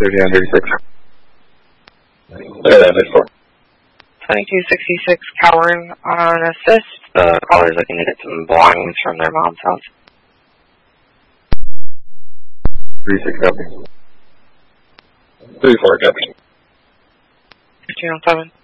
3936. 2266 Cowern on assist. The caller's looking to get some belongings from their mom's house. 36 copy. 34 copy. 1507.